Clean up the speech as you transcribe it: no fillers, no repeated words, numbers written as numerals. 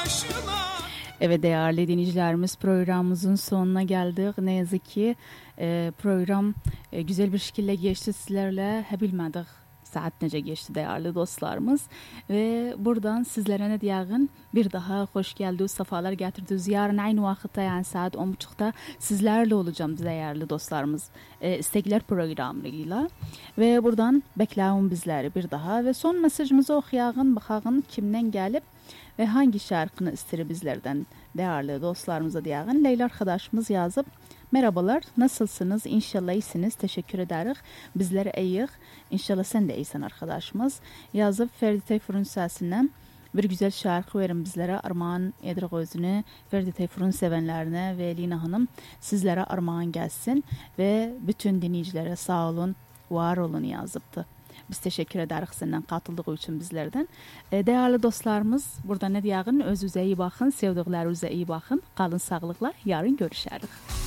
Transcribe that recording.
Evet değerli dinleyicilerimiz, programımızın sonuna geldik. Ne yazık ki program güzel bir şekilde geçti sizlerle. Bilmedik saat nece geçti değerli dostlarımız. Ve buradan sizlere ne diyeyim, bir daha hoş geldiniz, sefalar getirdiniz. Yarın aynı vakitte, yani saat 10.30'da sizlerle olacağım değerli dostlarımız. İstekler programıyla. Ve buradan bekleyin bizleri bir daha. Ve son mesajımızı okuyalım, bakalım kimden gelip ve hangi şarkını ister bizlerden değerli dostlarımıza diyeyim. Leyla arkadaşımız yazıp, merhabalar, nasılsınız? İnşallah iyisiniz, teşekkür ederiz. Bizler iyiyiz. İnşallah sen de iyisin arkadaşımız. Yazıp Ferdi Tayfur'un sesinden bir güzel şarkı verin bizlere. Armağan edir özünü Ferdi Tayfur'un sevenlerine ve Lina Hanım sizlere armağan gelsin ve bütün dinleyicilere sağ olun, var olun yazıptı. Biz teşekkür ederiz senden katıldığı için bizlerden. Değerli dostlarımız, burada ne diyeyim? Özünüze iyi bakın, sevdiklerinize iyi bakın. Kalın sağlıkla, yarın görüşürüz.